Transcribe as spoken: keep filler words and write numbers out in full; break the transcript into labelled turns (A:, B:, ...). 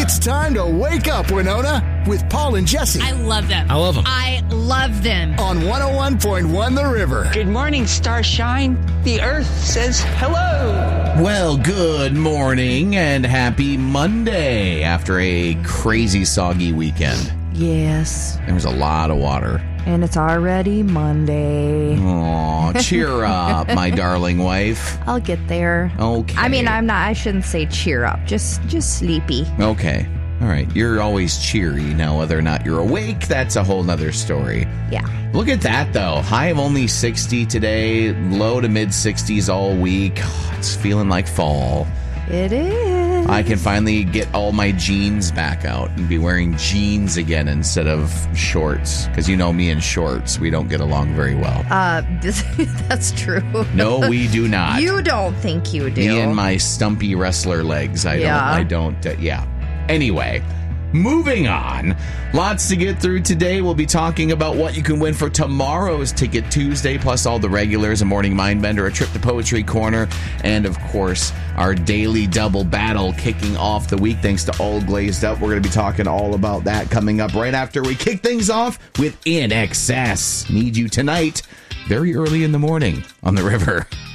A: It's time to wake up, Winona, with Paul and Jesse.
B: I love them.
C: I love them.
B: I love them.
A: On one oh one point one The River.
D: Good morning, Starshine. The Earth says hello.
C: Well, good morning and happy Monday after a crazy soggy weekend.
E: Yes.
C: There was a lot of water.
E: And it's already Monday.
C: Aw, cheer up, my darling wife.
E: I'll get there.
C: Okay.
E: I mean, I'm not, I shouldn't say cheer up. Just, just sleepy.
C: Okay. All right. You're always cheery. Now, whether or not you're awake, that's a whole nother story.
E: Yeah.
C: Look at that, though. High of only sixty today, low to mid sixties all week. Oh, it's feeling like fall.
E: It is.
C: I can finally get all my jeans back out and be wearing jeans again instead of shorts. Because you know me and shorts, we don't get along very well.
E: Uh, this, that's true.
C: No, we do not.
E: You don't think you do.
C: Me and my stumpy wrestler legs. I
E: Yeah.
C: don't, I don't, uh, yeah. Anyway, moving on. Lots to get through today. We'll be talking about what you can win for tomorrow's Ticket Tuesday, plus all the regulars, a morning mindbender, a trip to Poetry Corner, and of course, our daily double battle kicking off the week thanks to All Glazed Up. We're going to be talking all about that coming up right after we kick things off with In Excess. Need you tonight, very early in the morning on the river.